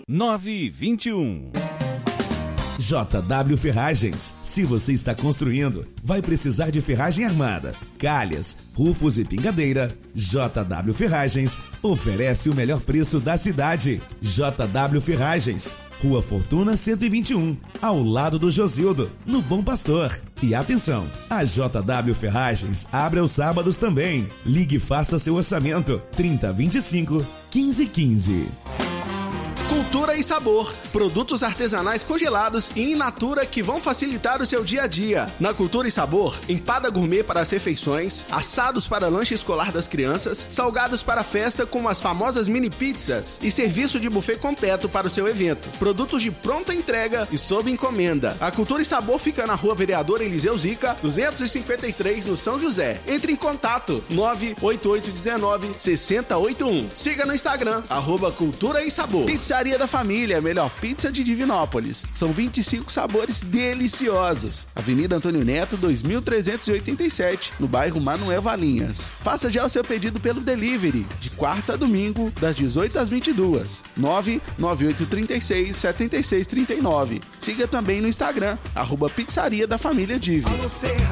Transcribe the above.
921. JW Ferragens. Se você está construindo, vai precisar de ferragem armada, calhas, rufos e pingadeira. JW Ferragens oferece o melhor preço da cidade. JW Ferragens, Rua Fortuna 121, ao lado do Josildo, no Bom Pastor. E atenção, a JW Ferragens abre aos sábados também. Ligue e faça seu orçamento. 3025 1515. Cultura e Sabor, produtos artesanais congelados e in natura que vão facilitar o seu dia a dia. Na Cultura e Sabor, empada gourmet para as refeições, assados para lanche escolar das crianças, salgados para festa como as famosas mini pizzas e serviço de buffet completo para o seu evento. Produtos de pronta entrega e sob encomenda. A Cultura e Sabor fica na Rua Vereador Eliseu Zica, 253, no São José. Entre em contato, 98819-6081. Siga no Instagram, @Cultura e Sabor. Pizzaria da Família, melhor pizza de Divinópolis. São 25 sabores deliciosos. Avenida Antônio Neto, 2387, no bairro Manuel Valinhas. Faça já o seu pedido pelo delivery, de quarta a domingo, das 18 às 22. 99836-7639. Siga também no Instagram, @Pizzaria da Família Divi.